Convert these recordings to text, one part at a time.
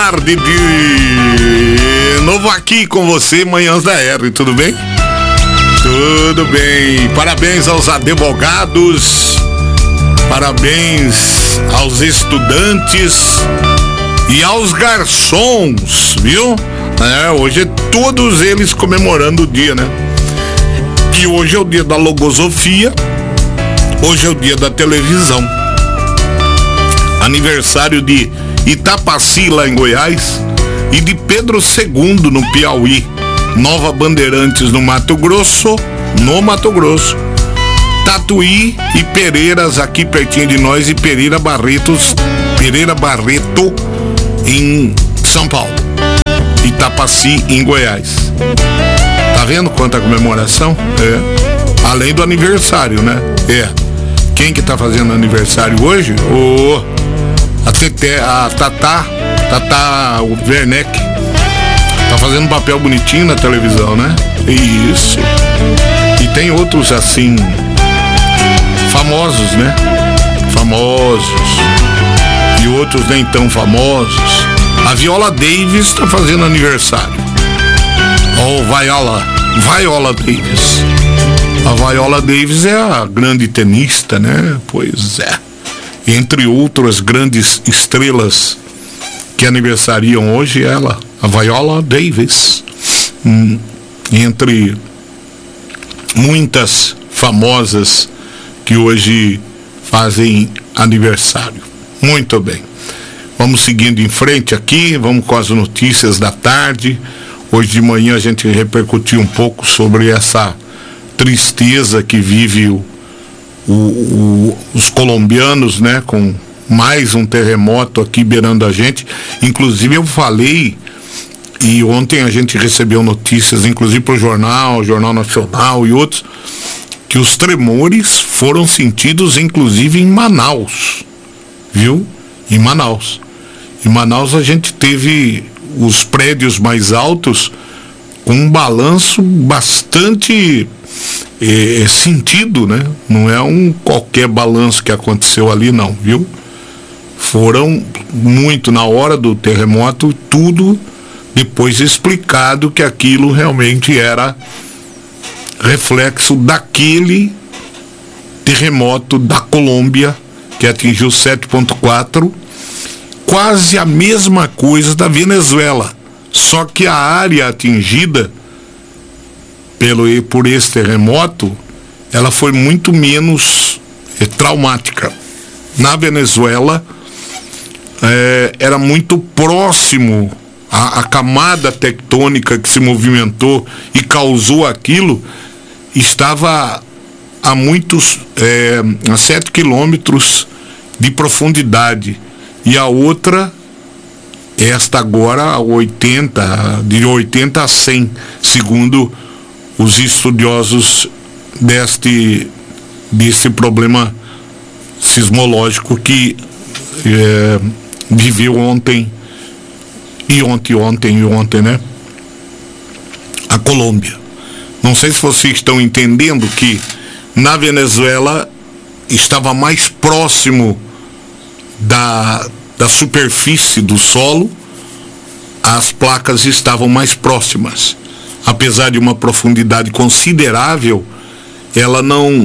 tarde de novo aqui com você, Manhãs da R, tudo bem? Tudo bem, parabéns aos advogados, parabéns aos estudantes e aos garçons, viu? Hoje é todos eles comemorando o dia, né? E hoje é o dia da logosofia, hoje é o dia da televisão. Aniversário de Itapaci, lá em Goiás, e de Pedro II, no Piauí. Nova Bandeirantes, no Mato Grosso, Tatuí e Pereiras, aqui pertinho de nós, e Pereira Barreto, em São Paulo. Itapaci, em Goiás. Tá vendo quanta comemoração? Além do aniversário, né? Quem que tá fazendo aniversário hoje? A Tata Werneck tá fazendo um papel bonitinho na televisão, né? Isso. E tem outros assim famosos, né? E outros nem tão famosos. A Viola Davis tá fazendo aniversário. Viola Davis. A Viola Davis é a grande tenista, né? Pois é. Entre outras grandes estrelas que aniversariam hoje, ela, a Viola Davis, entre muitas famosas que hoje fazem aniversário. Muito bem. Vamos seguindo em frente aqui, vamos com as notícias da tarde. Hoje de manhã a gente repercutiu um pouco sobre essa tristeza que vive os colombianos, né, com mais um terremoto aqui beirando a gente. Inclusive eu falei, e ontem a gente recebeu notícias, inclusive para o Jornal Nacional e outros, que os tremores foram sentidos inclusive em Manaus, viu? Em Manaus a gente teve os prédios mais altos com um balanço bastante sentido, né? Não é qualquer balanço que aconteceu ali, não, viu? Foram muito na hora do terremoto, tudo depois explicado que aquilo realmente era reflexo daquele terremoto da Colômbia, que atingiu 7,4, quase a mesma coisa da Venezuela, só que a área atingida por esse terremoto, ela foi muito menos traumática. Na Venezuela, era muito próximo a camada tectônica que se movimentou e causou aquilo, estava a 7 quilômetros de profundidade, e a outra, esta agora, de 80 a 100, segundo os estudiosos desse problema sismológico que viveu ontem, né? A Colômbia. Não sei se vocês estão entendendo que na Venezuela estava mais próximo da superfície do solo, as placas estavam mais próximas. Apesar de uma profundidade considerável, ela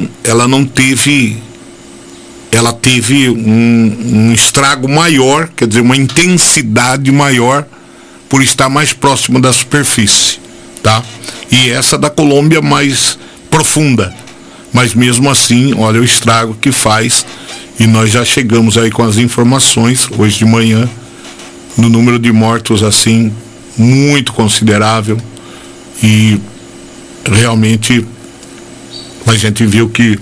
teve um estrago maior, quer dizer, uma intensidade maior por estar mais próximo da superfície, tá? E essa da Colômbia mais profunda, mas mesmo assim, olha o estrago que faz, e nós já chegamos aí com as informações hoje de manhã no número de mortos assim muito considerável. E realmente a gente viu que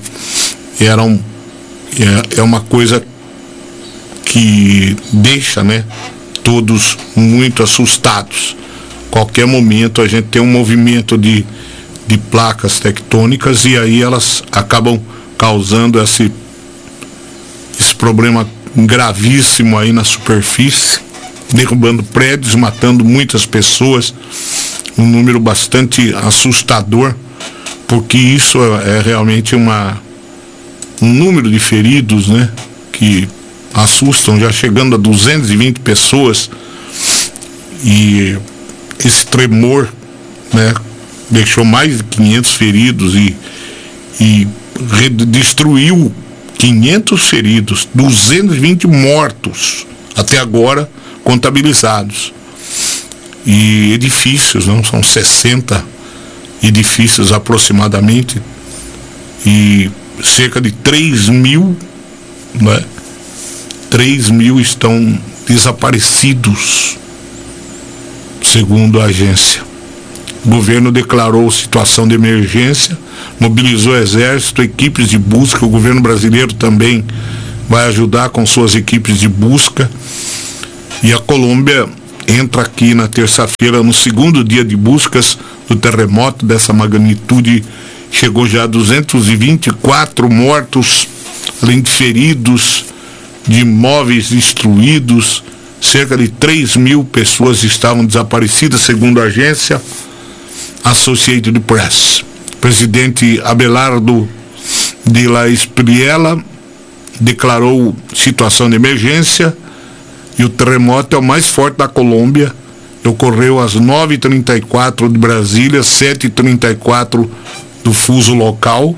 é uma coisa que deixa, né, todos muito assustados. Qualquer momento a gente tem um movimento de placas tectônicas, e aí elas acabam causando esse problema gravíssimo aí na superfície, derrubando prédios, matando muitas pessoas, um número bastante assustador, porque isso é realmente um número de feridos, né, que assustam, já chegando a 220 pessoas E esse tremor, né, deixou mais de 500 feridos e destruiu 500 feridos, 220 mortos até agora contabilizados. E edifícios, não são 60 edifícios aproximadamente, e cerca de 3.000, né? 3.000 estão desaparecidos, segundo a agência. O governo declarou situação de emergência, mobilizou exército, equipes de busca. O governo brasileiro também vai ajudar com suas equipes de busca. E a Colômbia entra aqui na terça-feira no segundo dia de buscas do terremoto dessa magnitude. Chegou já a 224 mortos, além de feridos, de imóveis destruídos. Cerca de 3.000 pessoas estavam desaparecidas, segundo a agência Associated Press. O presidente Abelardo de la Espriella declarou situação de emergência. E o terremoto é o mais forte da Colômbia. Ocorreu às 9h34 de Brasília, 7h34 do fuso local.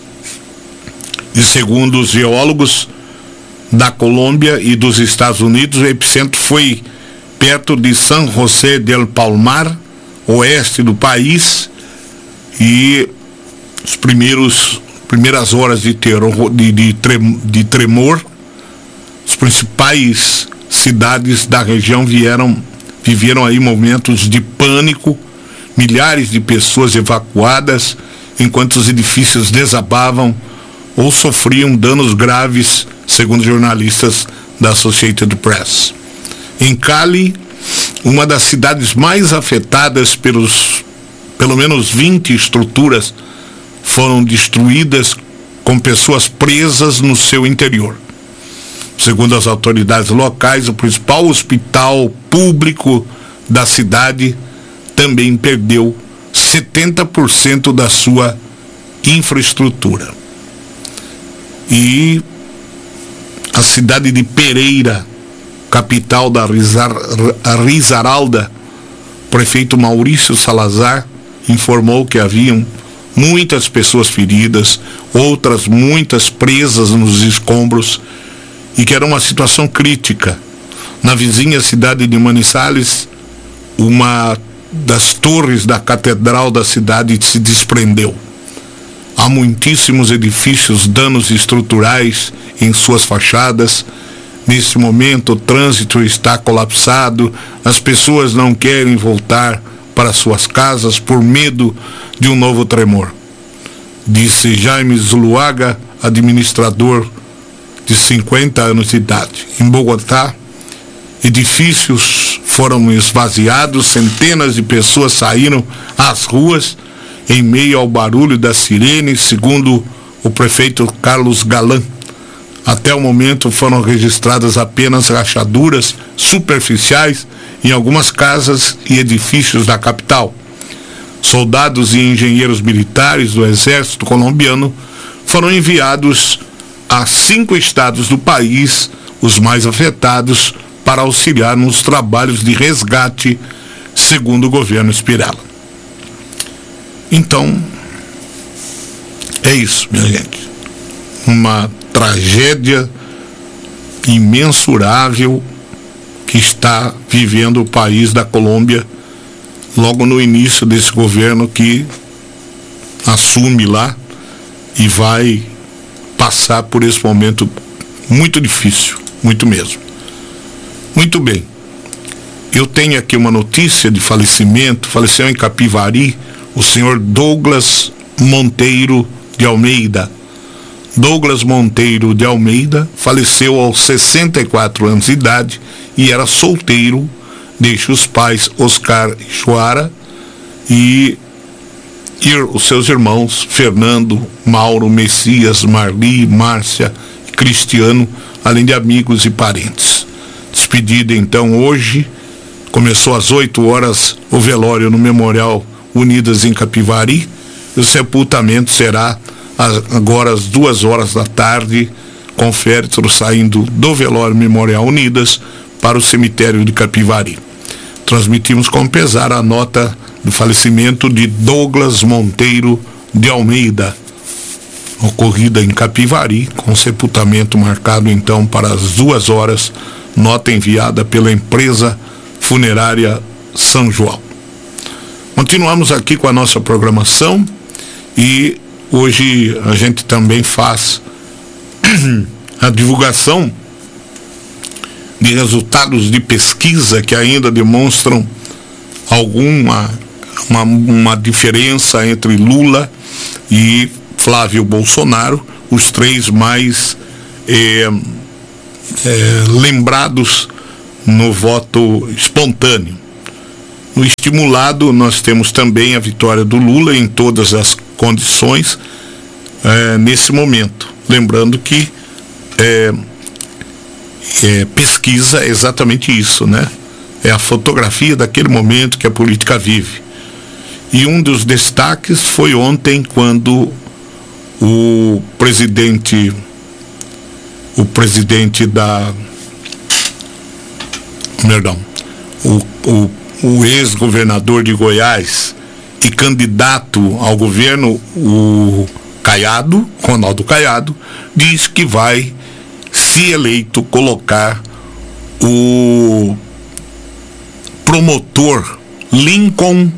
E segundo os geólogos da Colômbia e dos Estados Unidos, o epicentro foi perto de San José del Palmar, oeste do país. E as primeiras horas de tremor, os principais cidades da região viveram aí momentos de pânico, milhares de pessoas evacuadas, enquanto os edifícios desabavam ou sofriam danos graves, segundo jornalistas da Associated Press. Em Cali, uma das cidades mais afetadas pelo menos 20 estruturas foram destruídas, com pessoas presas no seu interior. Segundo as autoridades locais, o principal hospital público da cidade também perdeu 70% da sua infraestrutura. E a cidade de Pereira, capital da Risaralda, o prefeito Maurício Salazar informou que haviam muitas pessoas feridas, outras muitas presas nos escombros, e que era uma situação crítica. Na vizinha cidade de Manizales, uma das torres da catedral da cidade se desprendeu. Há muitíssimos edifícios, danos estruturais em suas fachadas. Neste momento, o trânsito está colapsado, as pessoas não querem voltar para suas casas por medo de um novo tremor, disse Jaime Zuluaga, administrador de 50 anos de idade. Em Bogotá, edifícios foram esvaziados, centenas de pessoas saíram às ruas em meio ao barulho das sirenes, segundo o prefeito Carlos Galan. Até o momento foram registradas apenas rachaduras superficiais em algumas casas e edifícios da capital. Soldados e engenheiros militares do exército colombiano foram enviados a 5 estados do país, os mais afetados, para auxiliar nos trabalhos de resgate, segundo o governo Spirella. Então, é isso, minha gente. Uma tragédia imensurável que está vivendo o país da Colômbia logo no início desse governo que assume lá e vai passar por esse momento muito difícil, muito mesmo. Muito bem. Eu tenho aqui uma notícia de falecimento. Faleceu em Capivari o senhor Douglas Monteiro de Almeida. Douglas Monteiro de Almeida faleceu aos 64 anos de idade e era solteiro, deixa os pais Oscar e Joara e os seus irmãos Fernando, Mauro, Messias, Marli, Márcia e Cristiano, além de amigos e parentes. Despedida então hoje, começou às 8 horas o velório no Memorial Unidas em Capivari, e o sepultamento será agora às 2 horas da tarde, com o féretro saindo do velório Memorial Unidas para o cemitério de Capivari. transmitimos com pesar a nota do falecimento de Douglas Monteiro de Almeida, ocorrida em Capivari, com sepultamento marcado então para as 2h, nota enviada pela empresa funerária São João. Continuamos aqui com a nossa programação e hoje a gente também faz a divulgação de resultados de pesquisa que ainda demonstram uma diferença entre Lula e Flávio Bolsonaro, os três mais lembrados no voto espontâneo. No estimulado, nós temos também a vitória do Lula em todas as condições nesse momento. Lembrando que pesquisa é exatamente isso, né? É a fotografia daquele momento que a política vive. E um dos destaques foi ontem, quando o presidente o ex-governador de Goiás e candidato ao governo, o Ronaldo Caiado, diz que vai, se eleito, colocar o promotor Lincoln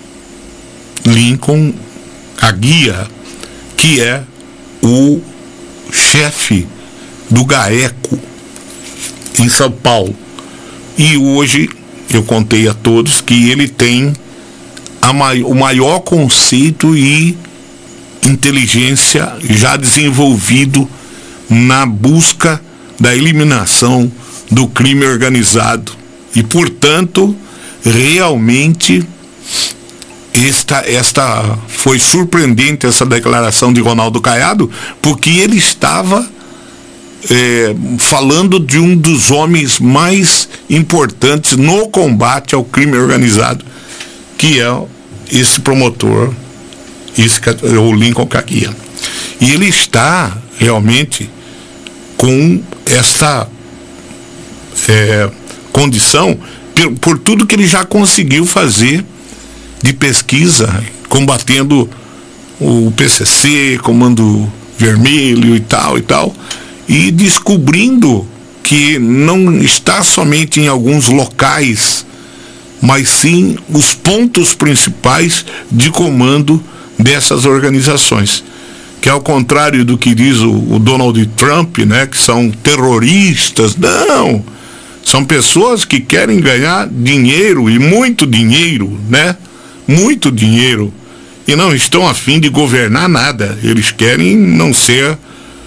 Aguia, que é o chefe do GAECO em São Paulo. E hoje eu contei a todos que ele tem o maior conceito e inteligência já desenvolvido na busca da eliminação do crime organizado. E, portanto, realmente esta foi surpreendente, essa declaração de Ronaldo Caiado, porque ele estava falando de um dos homens mais importantes no combate ao crime organizado, que é esse promotor, o Lincoln Aguia. E ele está realmente com essa condição por tudo que ele já conseguiu fazer de pesquisa, combatendo o PCC, Comando Vermelho e tal, e descobrindo que não está somente em alguns locais, mas sim os pontos principais de comando dessas organizações, que ao contrário do que diz o Donald Trump, né, que são terroristas, não, são pessoas que querem ganhar dinheiro, e muito dinheiro, né, muito dinheiro, e não estão a fim de governar nada. Eles querem não serem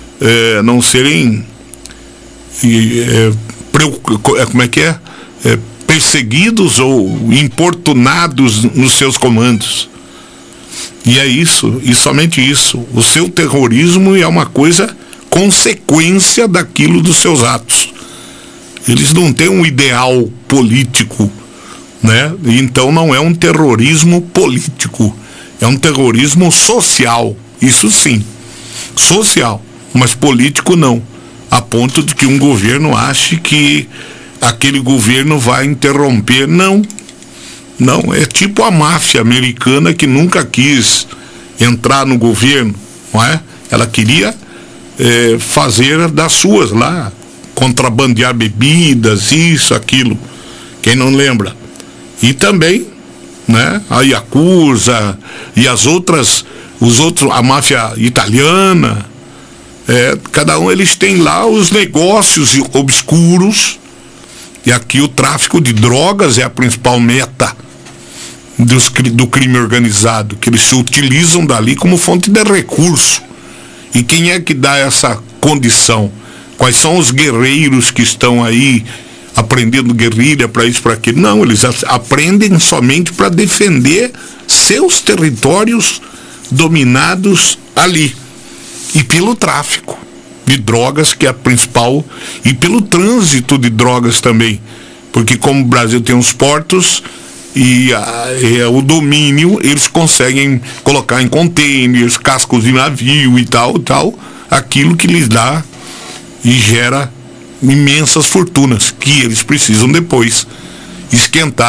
perseguidos ou importunados nos seus comandos. E é isso, e somente isso. O seu terrorismo é uma coisa consequência daquilo dos seus atos. Eles não têm um ideal político, né? Então não é um terrorismo político, é um terrorismo social, isso sim, social, mas político não, a ponto de que um governo ache que aquele governo vai interromper. Não, é tipo a máfia americana, que nunca quis entrar no governo, não é? Ela queria fazer das suas lá, contrabandear bebidas, isso, aquilo, quem não lembra? E também, né, a Yakuza e a máfia italiana, cada um, eles têm lá os negócios obscuros, e aqui o tráfico de drogas é a principal meta do crime organizado, que eles se utilizam dali como fonte de recurso. E quem é que dá essa condição? Quais são os guerreiros que estão aí aprendendo guerrilha para isso, para aquilo? Não, eles aprendem somente para defender seus territórios dominados ali, e pelo tráfico de drogas, que é a principal, e pelo trânsito de drogas também, porque como o Brasil tem os portos e o domínio, eles conseguem colocar em containers, cascos de navio e tal, aquilo que lhes dá e gera imensas fortunas, que eles precisam depois esquentar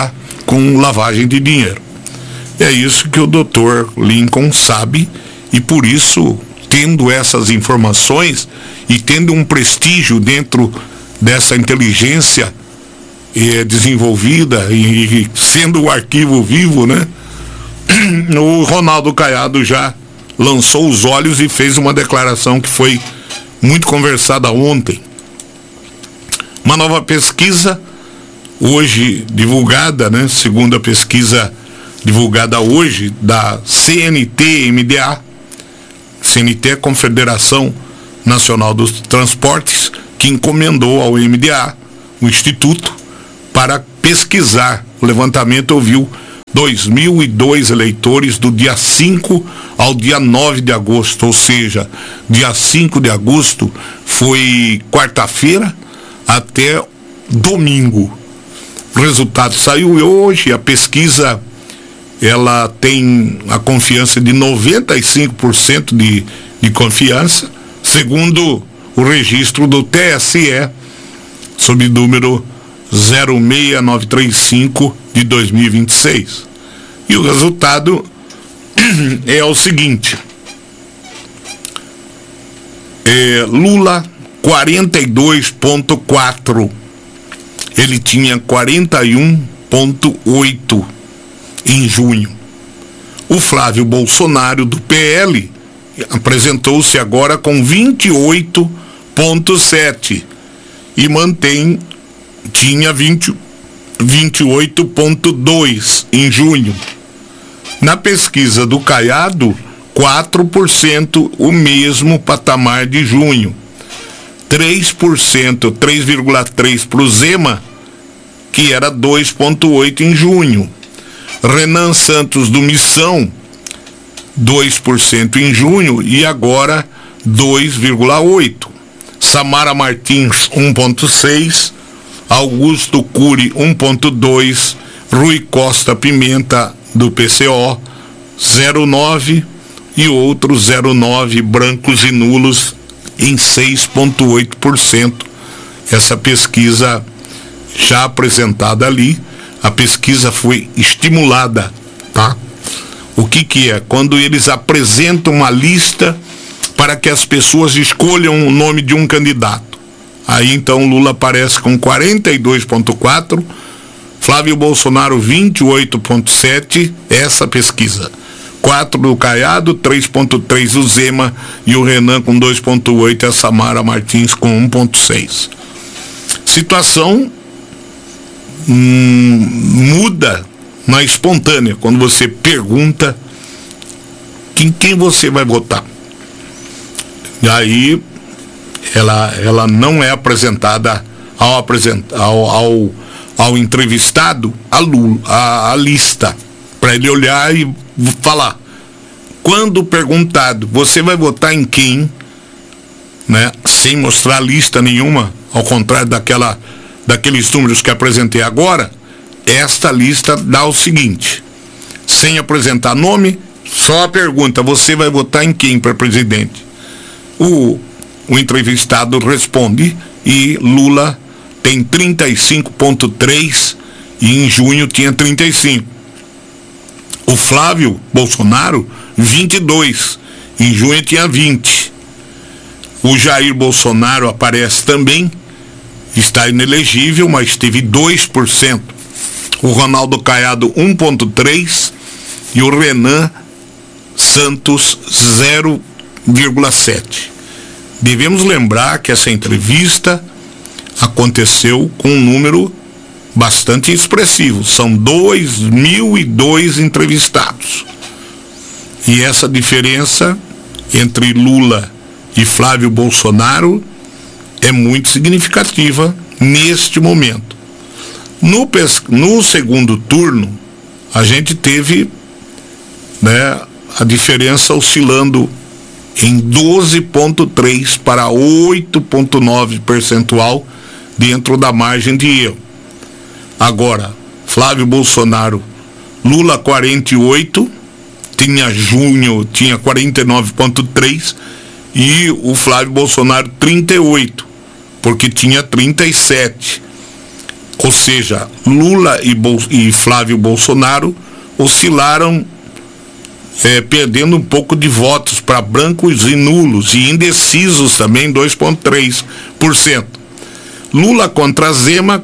com lavagem de dinheiro. É isso que o Dr. Lincoln sabe, e por isso, tendo essas informações e tendo um prestígio dentro dessa inteligência desenvolvida e sendo o arquivo vivo, né? O Ronaldo Caiado já lançou os olhos e fez uma declaração que foi muito conversada ontem. Uma nova pesquisa hoje divulgada, né? Segundo a pesquisa divulgada hoje da CNT-MDA. CNT é a Confederação Nacional dos Transportes, que encomendou ao MDA, o Instituto, para pesquisar. O levantamento ouviu 2.002 eleitores do dia 5 ao dia 9 de agosto, ou seja, dia 5 de agosto foi quarta-feira até domingo. O resultado saiu hoje. A pesquisa, ela tem a confiança de 95% de confiança, segundo o registro do TSE, sob número 06935 de 2026. E o resultado é o seguinte: Lula 42,4, ele tinha 41,8 em junho. O Flávio Bolsonaro, do PL, apresentou-se agora com 28,7 e tinha 28,2 em junho. Na pesquisa do Caiado, 4%, o mesmo patamar de junho. 3%, 3,3% para o Zema, que era 2,8 em junho. Renan Santos, do Missão, 2% em junho e agora 2,8%. Samara Martins, 1,6%. Augusto Cury, 1,2%. Rui Costa Pimenta, do PCO, 0,9%. E outros 0,9%, brancos e nulos, em 6,8%. Essa pesquisa já apresentada ali, a pesquisa foi estimulada, tá? O que é? Quando eles apresentam uma lista para que as pessoas escolham o nome de um candidato. Aí então Lula aparece com 42,4%, Flávio Bolsonaro 28,7%, essa pesquisa. 4% do Caiado, 3,3% do Zema e o Renan com 2,8%, a Samara Martins com 1,6%. Situação muda na espontânea, quando você pergunta em quem você vai votar. E aí ela não é apresentada ao entrevistado a lista, para ele olhar e falar. Quando perguntado, você vai votar em quem, né, sem mostrar lista nenhuma, ao contrário daqueles números que apresentei agora, esta lista dá o seguinte: sem apresentar nome, só a pergunta, você vai votar em quem para presidente? O entrevistado responde e Lula tem 35,3% e em junho tinha 35%. O Flávio Bolsonaro, 22%, em junho tinha 20%. O Jair Bolsonaro aparece também, está inelegível, mas teve 2%. O Ronaldo Caiado, 1,3%, e o Renan Santos, 0,7%. Devemos lembrar que essa entrevista aconteceu com um número bastante expressivo. São 2.002 entrevistados. E essa diferença entre Lula e Flávio Bolsonaro é muito significativa neste momento. No segundo turno, a gente teve, né, a diferença oscilando em 12,3 para 8,9 percentual dentro da margem de erro. Agora, Flávio Bolsonaro, Lula 48, junho tinha 49,3 e o Flávio Bolsonaro 38, porque tinha 37. Ou seja, Lula e Flávio Bolsonaro oscilaram, perdendo um pouco de votos para brancos e nulos, e indecisos também, 2,3%. Lula contra Zema,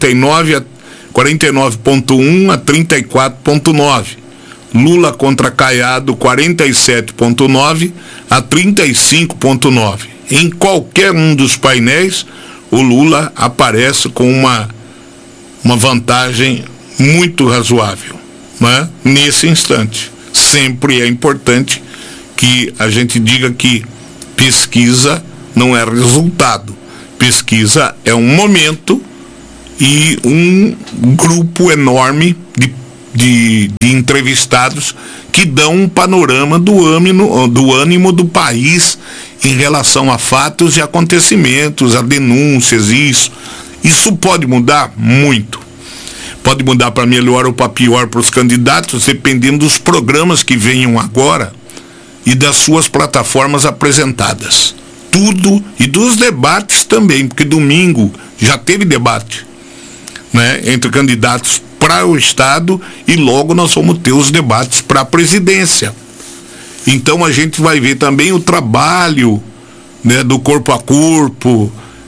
49,1% a 34,9%. Lula contra Caiado, 47,9% a 35,9%. Em qualquer um dos painéis, o Lula aparece com uma vantagem muito razoável, né? Nesse instante. Sempre é importante que a gente diga que pesquisa não é resultado. Pesquisa é um momento e um grupo enorme de entrevistados que dão um panorama do ânimo do país em relação a fatos e acontecimentos, a denúncias, Isso pode mudar muito. Pode mudar para melhor ou para pior para os candidatos, dependendo dos programas que venham agora e das suas plataformas apresentadas. Tudo, e dos debates também, porque domingo já teve debate, né, entre candidatos para o Estado, e logo nós vamos ter os debates para a presidência. Então a gente vai ver também o trabalho, né, do corpo a corpo,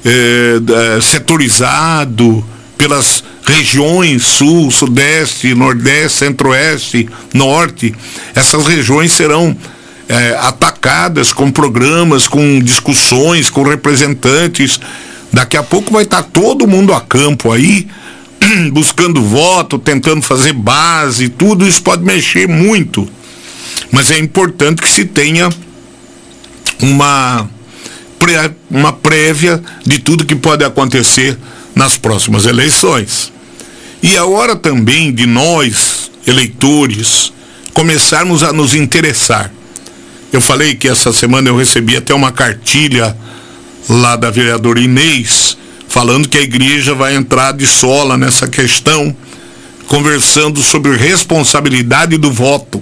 setorizado pelas regiões sul, sudeste, nordeste, centro-oeste, norte. Essas regiões serão atacadas com programas, com discussões, com representantes. Daqui a pouco vai estar todo mundo a campo aí, buscando voto, tentando fazer base. Tudo isso pode mexer muito, mas é importante que se tenha uma prévia de tudo que pode acontecer nas próximas eleições. E a hora também de nós, eleitores, começarmos a nos interessar. Eu falei que essa semana eu recebi até uma cartilha lá da vereadora Inês, falando que a igreja vai entrar de sola nessa questão, conversando sobre responsabilidade do voto,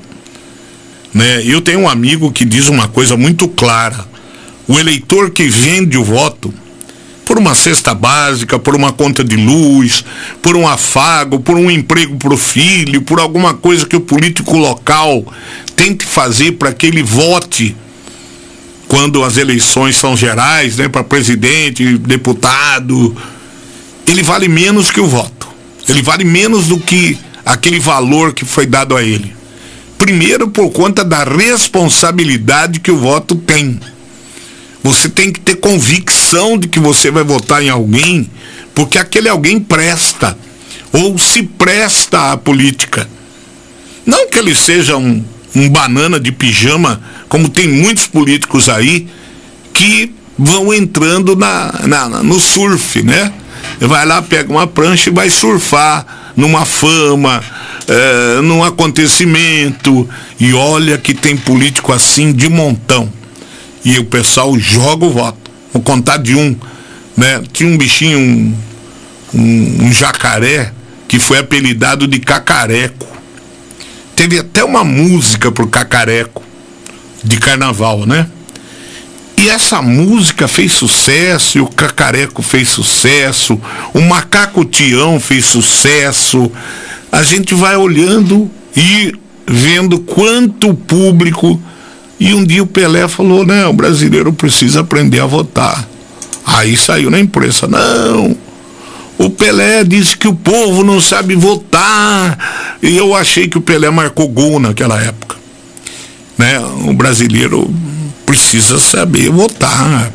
né? Eu tenho um amigo que diz uma coisa muito clara: o eleitor que vende o voto por uma cesta básica, por uma conta de luz, por um afago, por um emprego para o filho, por alguma coisa que o político local tem que fazer para que ele vote quando as eleições são gerais, né, para presidente, deputado, ele vale menos que o voto. Ele vale menos do que aquele valor que foi dado a ele. Primeiro, por conta da responsabilidade que o voto tem. Você tem que ter convicção de que você vai votar em alguém, porque aquele alguém presta, ou se presta à política. Não que ele seja um banana de pijama, como tem muitos políticos aí, que vão entrando no surf, né? Vai lá, pega uma prancha e vai surfar numa fama, num acontecimento, e olha que tem político assim de montão. E o pessoal joga o voto. Vou contar de um, né? Tinha um bichinho, um jacaré, que foi apelidado de Cacareco. Teve até uma música pro Cacareco, de carnaval, né? E essa música fez sucesso, e o Cacareco fez sucesso, o Macaco Tião fez sucesso. A gente vai olhando e vendo quanto público. E um dia o Pelé falou: não, o brasileiro precisa aprender a votar. Aí saiu na imprensa: não, o Pelé disse que o povo não sabe votar. E eu achei que o Pelé marcou gol naquela época, né? O brasileiro precisa saber votar,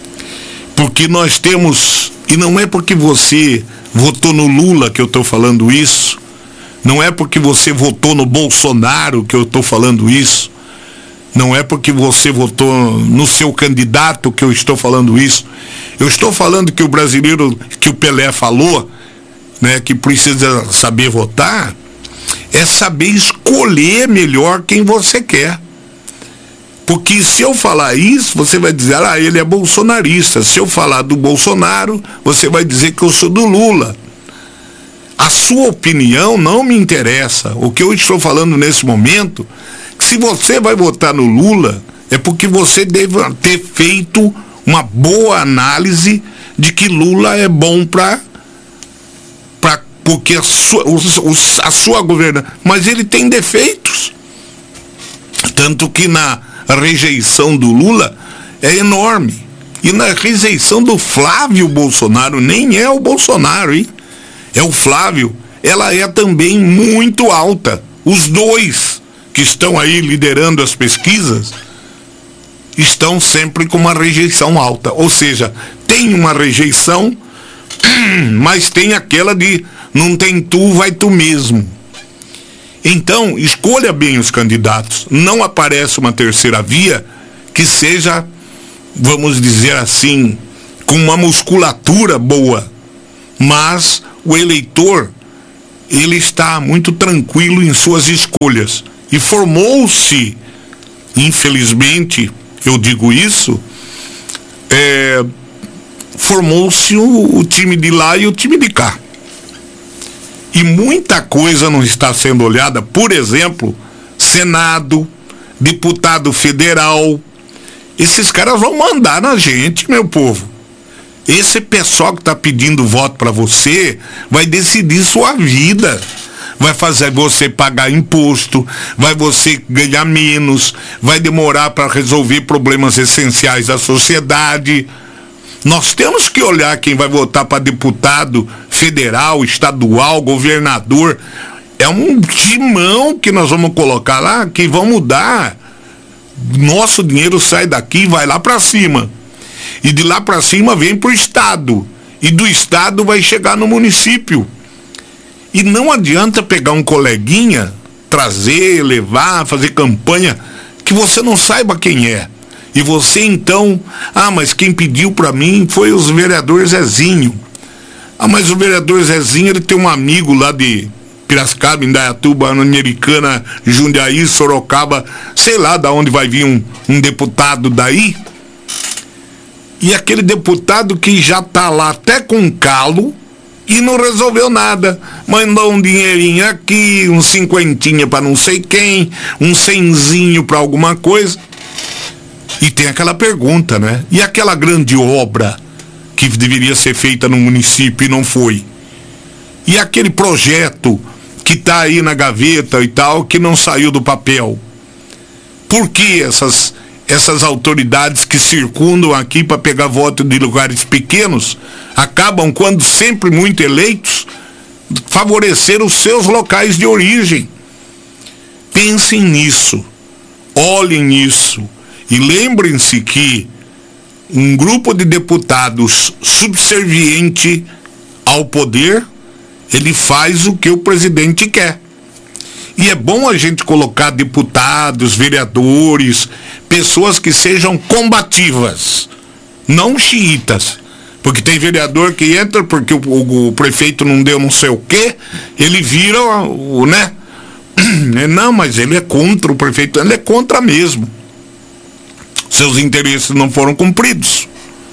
porque nós temos, e não é porque você votou no Lula que eu estou falando isso, não é porque você votou no Bolsonaro que eu estou falando isso, não é porque você votou no seu candidato que eu estou falando isso. Eu estou falando que o brasileiro, que o Pelé falou, né, que precisa saber votar, é saber escolher melhor quem você quer. Porque se eu falar isso, você vai dizer: ah, ele é bolsonarista. Se eu falar do Bolsonaro, você vai dizer que eu sou do Lula. A sua opinião não me interessa. O que eu estou falando nesse momento, se você vai votar no Lula, é porque você deve ter feito uma boa análise de que Lula é bom para porque a sua governação, mas ele tem defeitos. Tanto que na rejeição do Lula é enorme. E na rejeição do Flávio Bolsonaro, nem é o Bolsonaro, hein? É o Flávio, ela é também muito alta. Os dois que estão aí liderando as pesquisas estão sempre com uma rejeição alta. Ou seja, tem uma rejeição, mas tem aquela de não tem tu, vai tu mesmo. Então, escolha bem os candidatos. Não aparece uma terceira via que seja, vamos dizer assim, com uma musculatura boa. Mas o eleitor, ele está muito tranquilo em suas escolhas. E formou-se, infelizmente, eu digo isso, formou-se o time de lá e o time de cá. E muita coisa não está sendo olhada. Por exemplo, Senado, deputado federal. Esses caras vão mandar na gente, meu povo. Esse pessoal que está pedindo voto para você vai decidir sua vida. Vai fazer você pagar imposto, vai você ganhar menos, vai demorar para resolver problemas essenciais da sociedade. Nós temos que olhar quem vai votar para deputado federal, estadual, governador. É um timão que nós vamos colocar lá, que vão mudar. Nosso dinheiro sai daqui e vai lá para cima. E de lá para cima vem para o estado. E do estado vai chegar no município. E não adianta pegar um coleguinha, trazer, levar, fazer campanha, que você não saiba quem é. E você então, mas quem pediu para mim foi os vereadores Zezinho. Mas o vereador Zezinho, ele tem um amigo lá de Piracicaba, Indaiatuba, Americana, Jundiaí, Sorocaba, sei lá de onde vai vir um deputado daí. E aquele deputado que já tá lá até com calo e não resolveu nada. Mandou um dinheirinho aqui, um cinquentinha para não sei quem, um cenzinho para alguma coisa. E tem aquela pergunta, né? E aquela grande obra que deveria ser feita no município e não foi? E aquele projeto que está aí na gaveta e tal, que não saiu do papel? Por que essas autoridades que circundam aqui para pegar voto de lugares pequenos acabam, quando sempre muito eleitos, favorecer os seus locais de origem? Pensem nisso, olhem nisso. E lembrem-se que um grupo de deputados subserviente ao poder, ele faz o que o presidente quer. E é bom a gente colocar deputados, vereadores, pessoas que sejam combativas, não xiitas. Porque tem vereador que entra porque o prefeito não deu não sei o quê, ele vira, né? Não, mas ele é contra o prefeito, ele é contra mesmo. Seus interesses não foram cumpridos,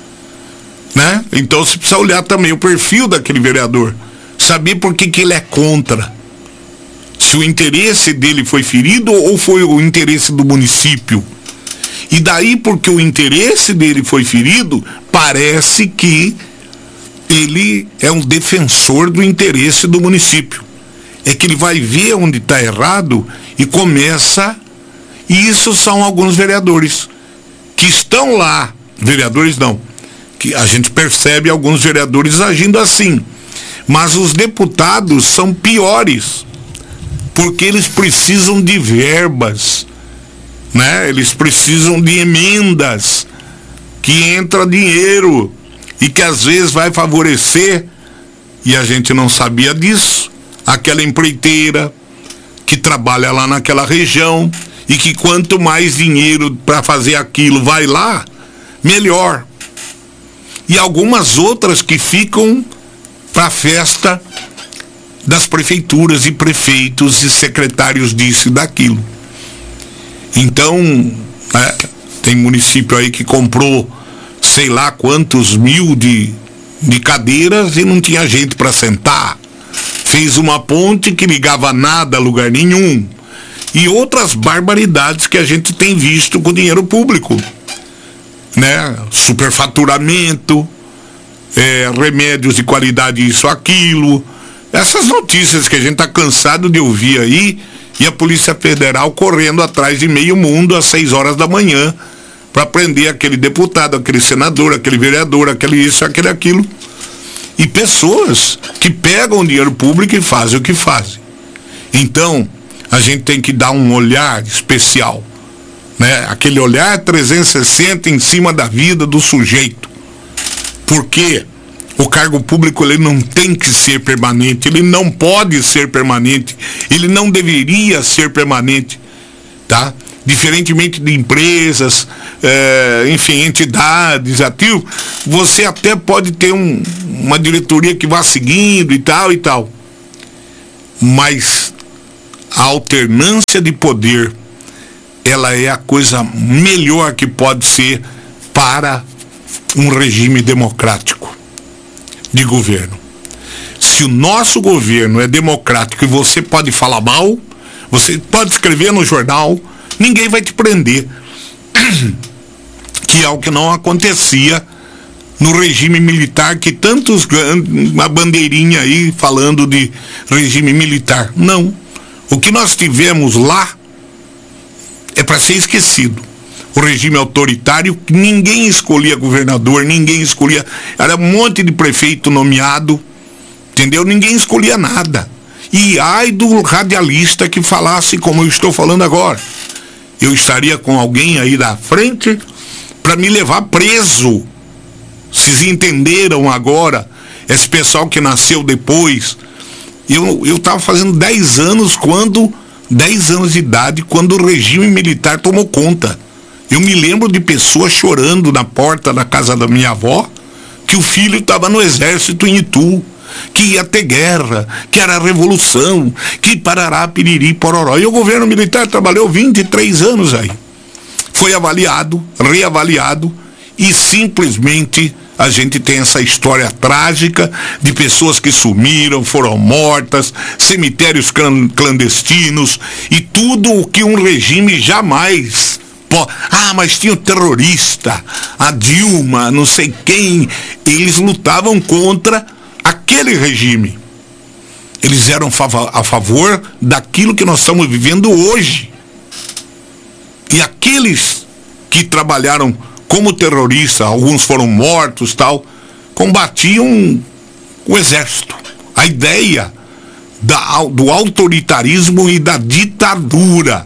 né? Então você precisa olhar também o perfil daquele vereador, saber por que ele é contra. Se o interesse dele foi ferido ou foi o interesse do município. E daí, porque o interesse dele foi ferido, parece que ele é um defensor do interesse do município. É que ele vai ver onde está errado e começa. E isso são alguns vereadores que estão lá, vereadores não, que a gente percebe alguns vereadores agindo assim, mas os deputados são piores, porque eles precisam de verbas, né? Eles precisam de emendas, que entra dinheiro, e que às vezes vai favorecer, e a gente não sabia disso, aquela empreiteira que trabalha lá naquela região, e que quanto mais dinheiro para fazer aquilo vai lá, melhor. E algumas outras que ficam para a festa das prefeituras e prefeitos e secretários disso e daquilo. Então, tem município aí que comprou sei lá quantos mil de cadeiras e não tinha gente para sentar. Fez uma ponte que ligava nada a lugar nenhum. E outras barbaridades que a gente tem visto com dinheiro público, né? Superfaturamento, remédios de qualidade, isso, aquilo, Essas notícias que a gente está cansado de ouvir aí, e a Polícia Federal correndo atrás de meio mundo às 6 horas da manhã para prender aquele deputado, aquele senador, aquele vereador, aquele isso, aquele aquilo. E pessoas que pegam o dinheiro público e fazem o que fazem. Então, a gente tem que dar um olhar especial, né? Aquele olhar 360 em cima da vida do sujeito. Porque o cargo público, ele não tem que ser permanente, ele não pode ser permanente, ele não deveria ser permanente, tá? Diferentemente de empresas, enfim, entidades, ativo, você até pode ter uma diretoria que vá seguindo e tal, mas a alternância de poder, ela é a coisa melhor que pode ser para um regime democrático de governo. Se o nosso governo é democrático e você pode falar mal, você pode escrever no jornal, ninguém vai te prender. Que é o que não acontecia no regime militar, que tantos, uma bandeirinha aí falando de regime militar. Não. O que nós tivemos lá é para ser esquecido. O regime autoritário, ninguém escolhia governador, ninguém escolhia, era um monte de prefeito nomeado, entendeu? Ninguém escolhia nada. E ai do radialista que falasse como eu estou falando agora. Eu estaria com alguém aí da frente para me levar preso. Vocês entenderam agora? Esse pessoal que nasceu depois. Eu estava fazendo 10 anos de idade, quando o regime militar tomou conta. Eu me lembro de pessoas chorando na porta da casa da minha avó, que o filho estava no exército em Itu, que ia ter guerra, que era revolução, que parará, piriri, pororó. E o governo militar trabalhou 23 anos aí. Foi avaliado, reavaliado, e simplesmente a gente tem essa história trágica de pessoas que sumiram, foram mortas, cemitérios clandestinos, e tudo o que um regime jamais... mas tinha o terrorista, a Dilma, não sei quem, eles lutavam contra aquele regime. Eles eram a favor daquilo que nós estamos vivendo hoje. E aqueles que trabalharam como terroristas, alguns foram mortos, combatiam o exército. A ideia do autoritarismo e da ditadura.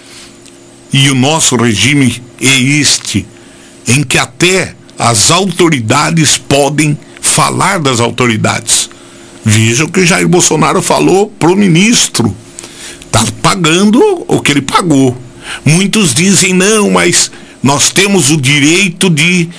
E o nosso regime é este, em que até as autoridades podem falar das autoridades. Veja o que Jair Bolsonaro falou pro ministro. Está pagando o que ele pagou. Muitos dizem, não, mas nós temos o direito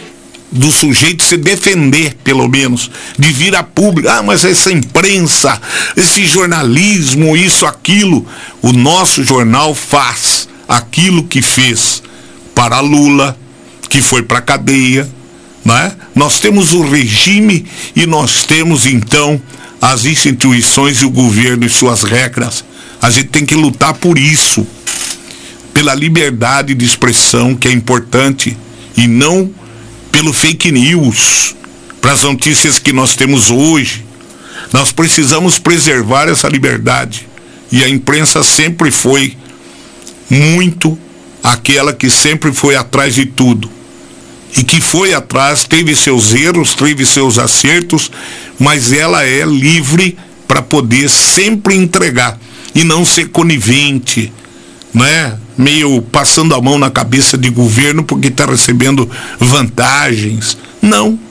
do sujeito se defender, pelo menos, de vir a público. Mas essa imprensa, esse jornalismo, isso, aquilo. O nosso jornal faz aquilo que fez para Lula, que foi para a cadeia, né? Nós temos o regime e nós temos então as instituições e o governo e suas regras. A gente tem que lutar por isso, pela liberdade de expressão, que é importante, e não pelo fake news, para as notícias que nós temos hoje. Nós precisamos preservar essa liberdade, e a imprensa sempre foi muito aquela que sempre foi atrás de tudo, e que foi atrás, teve seus erros, teve seus acertos, mas ela é livre para poder sempre entregar e não ser conivente, né? Meio passando a mão na cabeça de governo porque está recebendo vantagens. Não,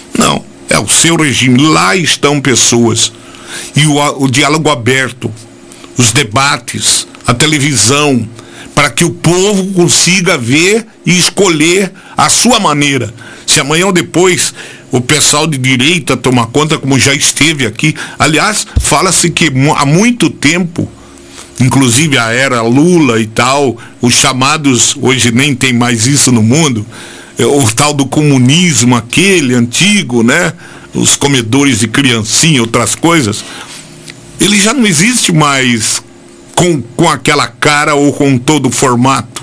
é o seu regime, lá estão pessoas, e o diálogo aberto, os debates, a televisão, para que o povo consiga ver e escolher a sua maneira. Se amanhã ou depois o pessoal de direita tomar conta, como já esteve aqui, aliás, fala-se que há muito tempo, inclusive a era Lula e tal, os chamados, hoje nem tem mais isso no mundo, o tal do comunismo, aquele antigo, né? Os comedores de criancinha, outras coisas, ele já não existe mais com aquela cara ou com todo o formato.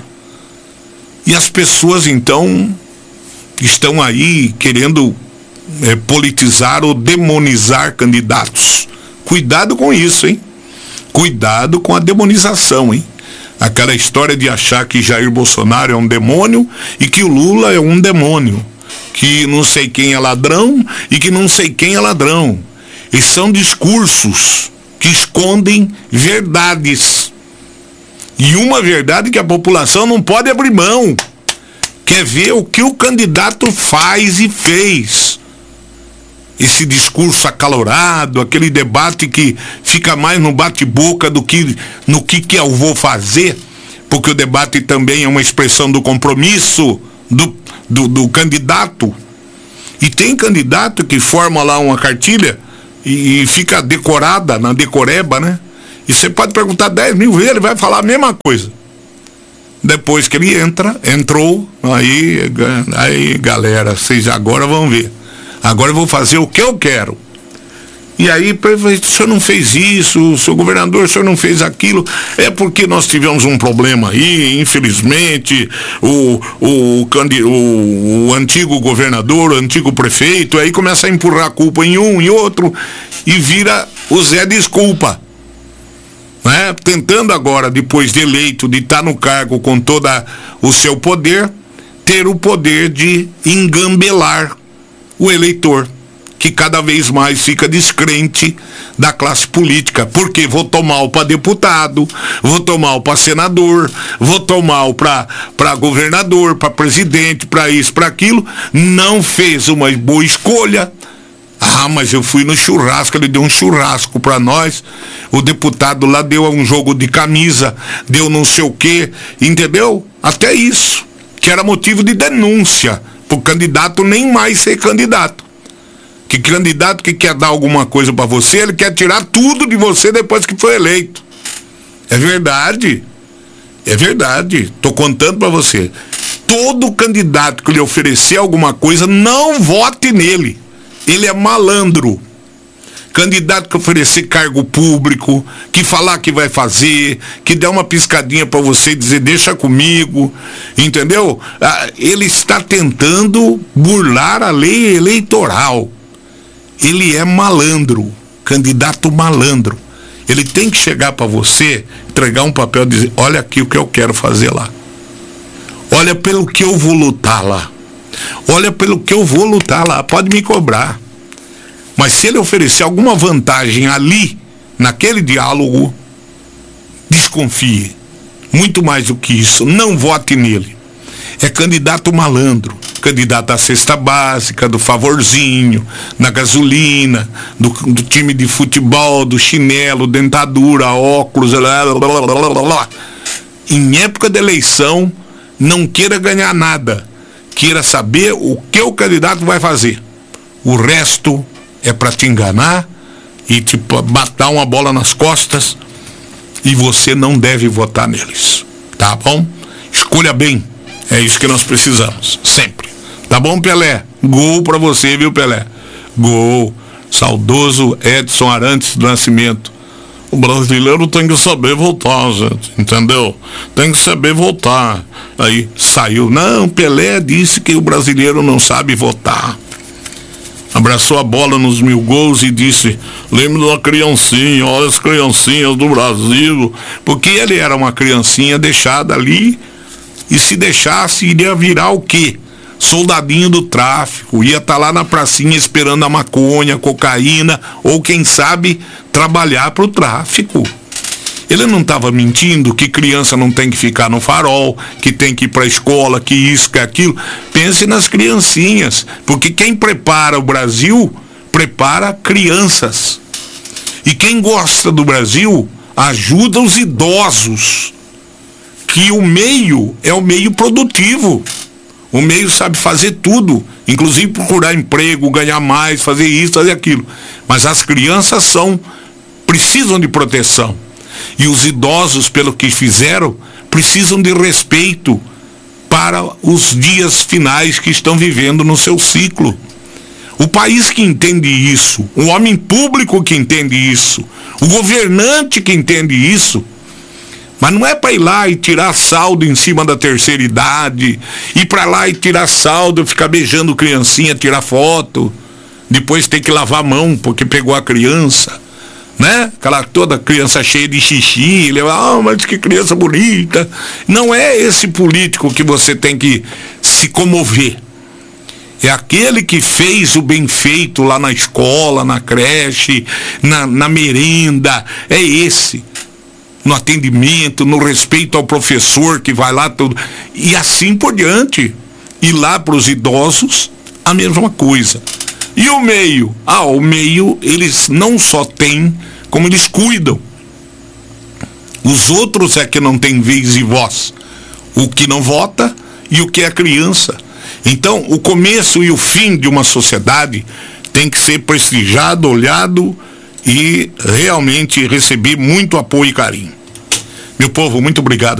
E as pessoas então estão aí querendo politizar ou demonizar candidatos Cuidado com isso, hein? Cuidado com a demonização, hein? Aquela história de achar que Jair Bolsonaro é um demônio e que o Lula é um demônio. Que não sei quem é ladrão e que não sei quem é ladrão. E são discursos que escondem verdades. E uma verdade que a população não pode abrir mão. Quer ver o que o candidato faz e fez. Esse discurso acalorado, aquele debate que fica mais no bate-boca do que no que eu vou fazer, porque o debate também é uma expressão do compromisso do candidato. E tem candidato que forma lá uma cartilha e fica decorada na decoreba, né? E você pode perguntar 10 mil vezes, ele vai falar a mesma coisa. Depois que ele entrou, aí galera, vocês agora vão ver. Agora eu vou fazer o que eu quero. E aí, o senhor não fez isso, o senhor governador, o senhor não fez aquilo. É porque nós tivemos um problema aí, infelizmente, o antigo governador, o antigo prefeito, aí começa a empurrar a culpa em um e outro, e vira o Zé Desculpa. Né? Tentando agora, depois de eleito, de estar no cargo com todo o seu poder, ter o poder de engambelar o eleitor, que cada vez mais fica descrente da classe política, porque votou mal para deputado, votou mal para senador, votou mal para governador, para presidente, para isso, para aquilo, não fez uma boa escolha. Ah, mas eu fui no churrasco, ele deu um churrasco para nós, o deputado lá deu um jogo de camisa, deu não sei o quê, entendeu? Até isso, que era motivo de denúncia, pro candidato nem mais ser candidato. Que candidato que quer dar alguma coisa para você, ele quer tirar tudo de você depois que foi eleito. É verdade. É verdade. Tô contando para você. Todo candidato que lhe oferecer alguma coisa, não vote nele. Ele é malandro. Candidato que oferecer cargo público, que falar que vai fazer, que der uma piscadinha para você e dizer deixa comigo, entendeu? Ele está tentando burlar a lei eleitoral. Ele é malandro, candidato malandro. Ele tem que chegar para você, entregar um papel e dizer, olha aqui o que eu quero fazer lá. Olha pelo que eu vou lutar lá. Olha pelo que eu vou lutar lá, pode me cobrar. Mas se ele oferecer alguma vantagem ali, naquele diálogo, desconfie. Muito mais do que isso, não vote nele. É candidato malandro, candidato à cesta básica, do favorzinho, na gasolina, do time de futebol, do chinelo, dentadura, óculos, Em época de eleição, não queira ganhar nada, queira saber o que o candidato vai fazer. O resto é para te enganar e te bater uma bola nas costas, e você não deve votar neles, tá bom? Escolha bem. É isso que nós precisamos, sempre. Tá bom, Pelé? Gol pra você, viu, Pelé? Gol. Saudoso Edson Arantes do Nascimento. O brasileiro tem que saber votar, gente, entendeu? Tem que saber votar. Aí saiu. Não, Pelé disse que o brasileiro não sabe votar. Abraçou a bola nos 1000 gols e disse, lembro da criancinha, olha as criancinhas do Brasil. Porque ele era uma criancinha deixada ali. E se deixasse, iria virar o quê? Soldadinho do tráfico, ia estar lá na pracinha esperando a maconha, a cocaína, ou quem sabe, trabalhar para o tráfico. Ele não estava mentindo que criança não tem que ficar no farol, que tem que ir para a escola, que isso, que aquilo. Pense nas criancinhas, porque quem prepara o Brasil, prepara crianças. E quem gosta do Brasil, ajuda os idosos. Que o meio é o meio produtivo. O meio sabe fazer tudo, inclusive procurar emprego, ganhar mais, fazer isso, fazer aquilo. Mas as crianças precisam de proteção. E os idosos, pelo que fizeram, precisam de respeito para os dias finais que estão vivendo no seu ciclo. O país que entende isso, o homem público que entende isso, o governante que entende isso. Mas não é para ir lá e tirar saldo em cima da terceira idade, ir para lá e tirar saldo, ficar beijando criancinha, tirar foto, depois ter que lavar a mão porque pegou a criança. né? Aquela toda criança cheia de xixi, ele mas que criança bonita. Não é esse político que você tem que se comover. É aquele que fez o bem feito lá na escola, na creche, na merenda. É esse. No atendimento, no respeito ao professor que vai lá tudo. E assim por diante. E lá para os idosos, a mesma coisa. E o meio? O meio, eles não só têm, como eles cuidam. Os outros é que não tem vez e voz. O que não vota e o que é criança. Então, o começo e o fim de uma sociedade tem que ser prestigiado, olhado e realmente receber muito apoio e carinho. Meu povo, muito obrigado.